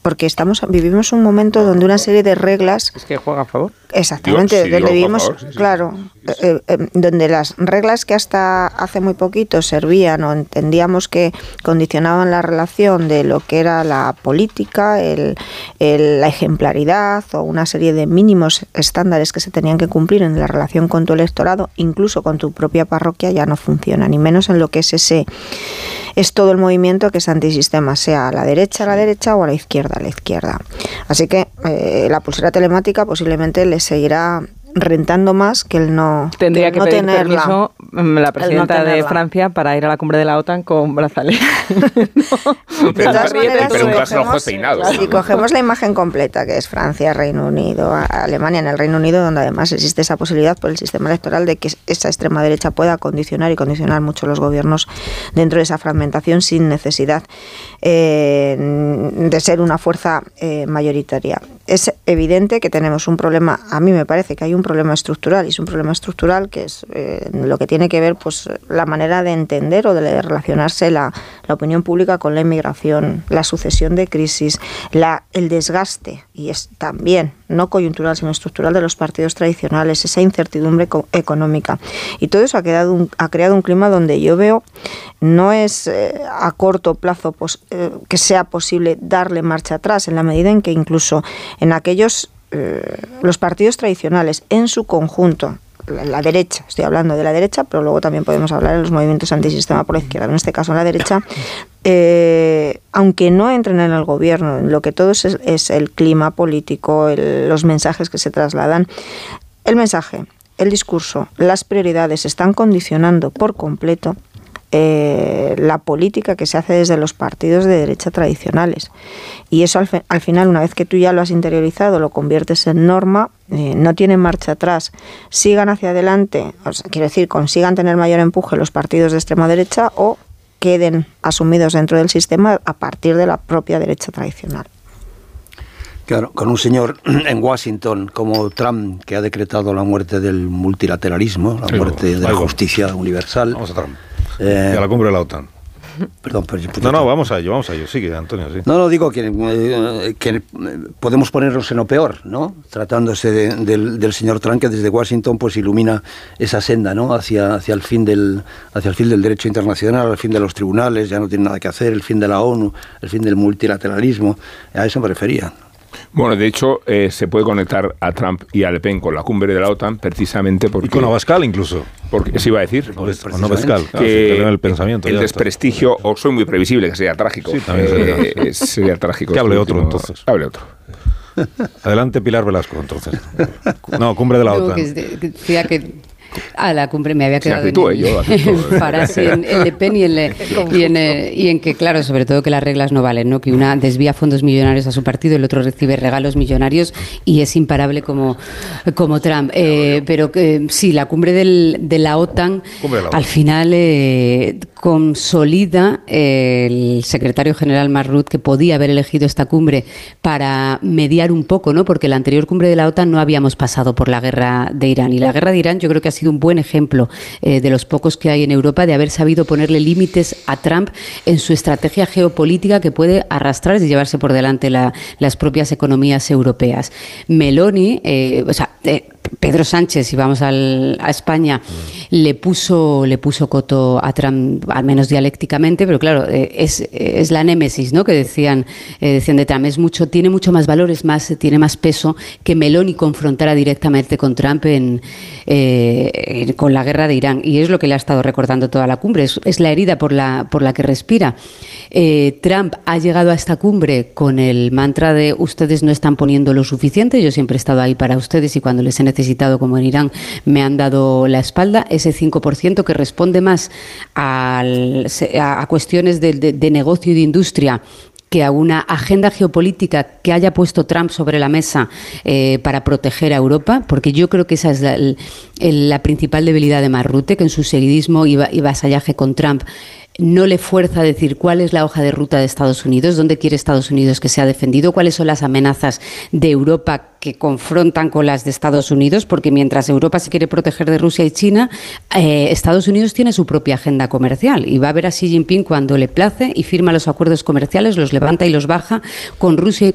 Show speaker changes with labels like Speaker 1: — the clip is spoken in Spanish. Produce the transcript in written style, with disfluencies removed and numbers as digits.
Speaker 1: porque vivimos un momento donde una serie de reglas...
Speaker 2: ¿Es que juega a favor?
Speaker 1: Exactamente, donde vivimos, claro, donde las reglas que hasta hace muy poquito servían o entendíamos que condicionaban la relación de lo que era la política, la ejemplaridad o una serie de mínimos estándares que se tenían que cumplir en la relación con tu electorado, incluso con tu propia parroquia, ya no funciona, ni menos en lo que es todo el movimiento que es antisistema, sea a la derecha o a la izquierda Así que la pulsera telemática posiblemente le seguirá rentando más que el no
Speaker 2: tendría que pedir
Speaker 1: tenerla.
Speaker 2: Permiso la presidenta de Francia para ir a la cumbre de la OTAN con brazalete.
Speaker 1: Si cogemos la imagen completa, que es Francia, Reino Unido, Alemania, en el Reino Unido, donde además existe esa posibilidad por el sistema electoral de que esa extrema derecha pueda condicionar mucho los gobiernos dentro de esa fragmentación sin necesidad de ser una fuerza mayoritaria. Es evidente que tenemos un problema, a mí me parece que hay un problema estructural, y es un problema estructural que es lo que tiene que ver pues la manera de entender o de relacionarse la opinión pública con la inmigración, la sucesión de crisis, el desgaste, y es también no coyuntural sino estructural, de los partidos tradicionales, esa incertidumbre económica, y todo eso ha creado un clima donde yo veo no es a corto plazo que sea posible darle marcha atrás, en la medida en que incluso en aquellos los partidos tradicionales en su conjunto, la derecha, estoy hablando de la derecha, pero luego también podemos hablar de los movimientos antisistema por la izquierda, en este caso en la derecha, aunque no entren en el gobierno, lo que todo es el clima político, los mensajes que se trasladan, el mensaje, el discurso, las prioridades están condicionando por completo la política que se hace desde los partidos de derecha tradicionales, y eso al final, una vez que tú ya lo has interiorizado, lo conviertes en norma, no tienen marcha atrás, sigan hacia adelante, quiero decir, consigan tener mayor empuje los partidos de extrema derecha o queden asumidos dentro del sistema a partir de la propia derecha tradicional.
Speaker 3: Claro, con un señor en Washington como Trump, que ha decretado la muerte del multilateralismo, la muerte de la justicia universal.
Speaker 4: Vamos a Trump. Y a la cumbre de la OTAN.
Speaker 3: Perdón, pero
Speaker 4: no, vamos a ello, sigue, Antonio. Sí.
Speaker 3: No, digo que podemos ponernos en lo peor, ¿no? Tratándose del señor Trump, que desde Washington pues ilumina esa senda, ¿no? Hacia el fin del derecho internacional, el fin de los tribunales, ya no tiene nada que hacer, el fin de la ONU, el fin del multilateralismo. A eso me refería.
Speaker 5: Bueno, de hecho, se puede conectar a Trump y a Le Pen con la cumbre de la OTAN precisamente porque...
Speaker 4: Y con Abascal incluso.
Speaker 5: Porque se iba a decir.
Speaker 4: Con Abascal,
Speaker 5: que
Speaker 4: el pensamiento.
Speaker 5: El desprestigio, o soy muy previsible, que sería trágico.
Speaker 4: Sí, también
Speaker 5: sería trágico.
Speaker 4: Que hable otro, entonces.
Speaker 5: Hable otro.
Speaker 4: Adelante, Pilar Velasco, entonces. No, cumbre de la OTAN.
Speaker 6: Decía que... A la cumbre me había quedado
Speaker 5: en
Speaker 6: Farage, en Le Pen y en que, claro, sobre todo que las reglas no valen, ¿no? Que una desvía fondos millonarios a su partido, el otro recibe regalos millonarios y es imparable como Trump. Pero sí, la cumbre de la OTAN al final consolida el secretario general Mark Rutte, que podía haber elegido esta cumbre para mediar un poco, ¿no? Porque la anterior cumbre de la OTAN no habíamos pasado por la guerra de Irán, y la guerra de Irán yo creo que ha sido un buen ejemplo de los pocos que hay en Europa de haber sabido ponerle límites a Trump en su estrategia geopolítica, que puede arrastrar y llevarse por delante las propias economías europeas. Meloni, Pedro Sánchez, si vamos a España, le puso coto a Trump, al menos dialécticamente, pero claro, es la némesis, ¿no? Que decían de Trump, tiene mucho más valor, tiene más peso que Meloni confrontara directamente con Trump con la guerra de Irán, y es lo que le ha estado recordando toda la cumbre, es la herida por la que respira. Trump ha llegado a esta cumbre con el mantra de ustedes no están poniendo lo suficiente, yo siempre he estado ahí para ustedes y cuando les he necesitado, como en Irán, me han dado la espalda. Ese 5% que responde más a cuestiones de negocio y de industria que a una agenda geopolítica que haya puesto Trump sobre la mesa para proteger a Europa, porque yo creo que esa es la principal debilidad de Mark Rutte, que en su seguidismo y vasallaje con Trump no le fuerza a decir cuál es la hoja de ruta de Estados Unidos, dónde quiere Estados Unidos que sea defendido, cuáles son las amenazas de Europa que confrontan con las de Estados Unidos, porque mientras Europa se quiere proteger de Rusia y China, Estados Unidos tiene su propia agenda comercial y va a ver a Xi Jinping cuando le place y firma los acuerdos comerciales, los levanta y los baja con Rusia y